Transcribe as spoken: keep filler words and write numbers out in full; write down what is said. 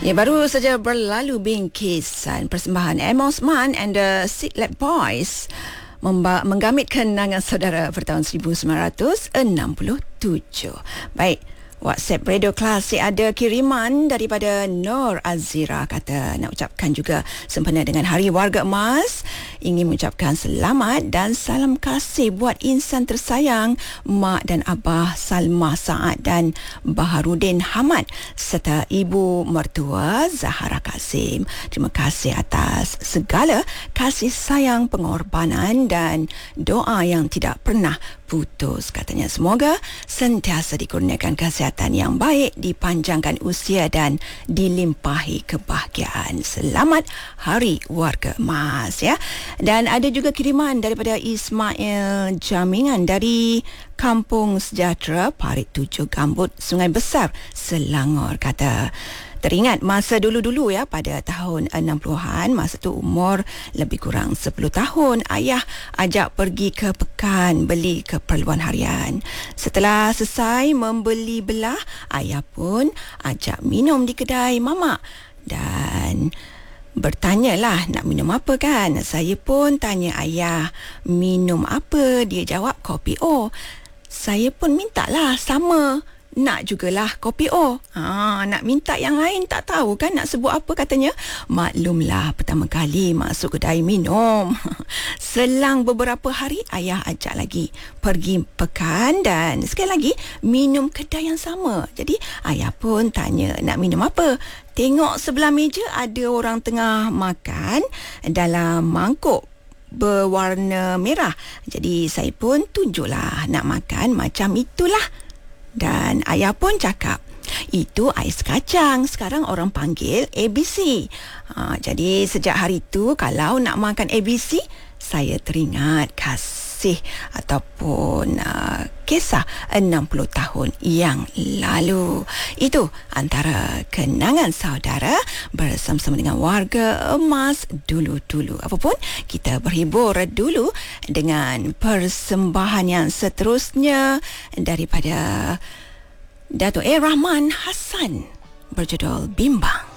Ya, baru saja berlalu bingkisan persembahan Amos Mann and the Seedlab Boys memba- menggamit kenangan saudara bertahun seribu sembilan ratus enam puluh tujuh. Baik, WhatsApp Radio Klasik ada kiriman daripada Nur Azira, kata nak ucapkan juga sempena dengan Hari Warga Emas, ingin mengucapkan selamat dan salam kasih buat insan tersayang Mak dan Abah Salma Saad dan Baharudin Hamad serta Ibu Mertua Zahara Kasim. Terima kasih atas segala kasih sayang, pengorbanan dan doa yang tidak pernah putus, katanya. Semoga sentiasa dikurniakan kesihatan yang baik, dipanjangkan usia dan dilimpahi kebahagiaan. Selamat Hari Warga Emas, ya. Dan ada juga kiriman daripada Ismail Jamingan dari Kampung Sejahtera, Parit tujuh Gambut, Sungai Besar, Selangor, kata teringat masa dulu-dulu, ya, pada tahun enam puluhan, masa tu umur lebih kurang sepuluh tahun, ayah ajak pergi ke pekan beli keperluan harian. Setelah selesai membeli belah, ayah pun ajak minum di kedai mamak dan bertanyalah nak minum apa kan. Saya pun tanya ayah minum apa, dia jawab kopi O. Saya pun mintalah sama, nak jugalah kopi O. Ha, nak minta yang lain tak tahu kan nak sebut apa, katanya. Maklumlah pertama kali masuk kedai minum. Selang beberapa hari ayah ajak lagi pergi pekan dan sekali lagi minum kedai yang sama. Jadi ayah pun tanya nak minum apa. Tengok sebelah meja ada orang tengah makan dalam mangkuk berwarna merah. Jadi saya pun tunjuklah nak makan macam itulah. Dan ayah pun cakap, itu ais kacang, sekarang orang panggil A B C. Ha, jadi sejak hari itu kalau nak makan A B C, saya teringat kasih ataupun uh, kisah enam puluh tahun yang lalu. Itu antara kenangan saudara bersama-sama dengan Warga Emas dulu-dulu. Apapun, kita berhibur dulu dengan persembahan yang seterusnya daripada Dato' A. Rahman Hassan berjudul Bimbang.